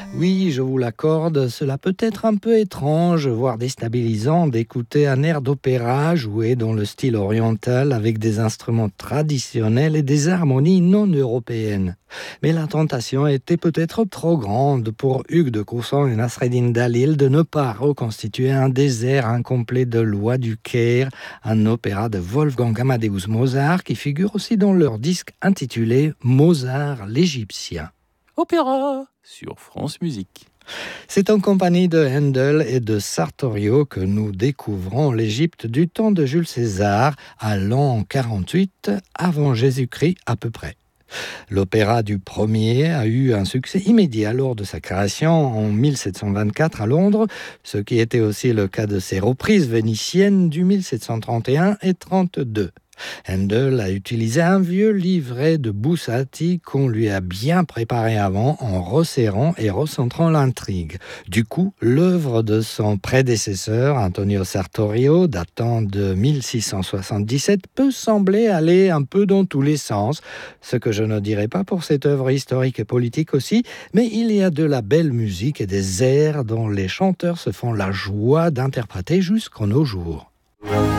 Oui, je vous l'accorde, cela peut être un peu étrange, voire déstabilisant d'écouter un air d'opéra joué dans le style oriental avec des instruments traditionnels et des harmonies non européennes. Mais la tentation était peut-être trop grande pour Hugues de Courson et Nasreddin Dalil de ne pas reconstituer un désert incomplet de Loi du Caire, un opéra de Wolfgang Amadeus Mozart qui figure aussi dans leur disque intitulé Mozart l'Égyptien. Opéra sur France Musique. C'est en compagnie de Handel et de Sartorio que nous découvrons l'Égypte du temps de Jules César à l'an 48 avant Jésus-Christ à peu près. L'opéra du premier a eu un succès immédiat lors de sa création en 1724 à Londres, ce qui était aussi le cas de ses reprises vénitiennes du 1731 et 32. Handel a utilisé un vieux livret de Bussati qu'on lui a bien préparé avant en resserrant et recentrant l'intrigue. Du coup, l'œuvre de son prédécesseur, Antonio Sartorio, datant de 1677, peut sembler aller un peu dans tous les sens, ce que je ne dirais pas pour cette œuvre historique et politique aussi, mais il y a de la belle musique et des airs dont les chanteurs se font la joie d'interpréter jusqu'en nos jours.